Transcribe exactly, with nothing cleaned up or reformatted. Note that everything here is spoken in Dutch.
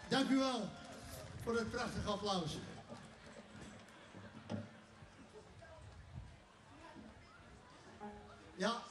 Dank u wel voor het prachtige applaus. Ja.